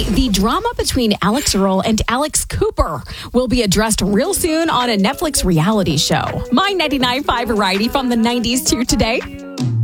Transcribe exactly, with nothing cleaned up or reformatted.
the drama between Alex Earl and Alex Cooper will be addressed real soon on a Netflix reality show. My ninety-nine point five variety from the nineties to today.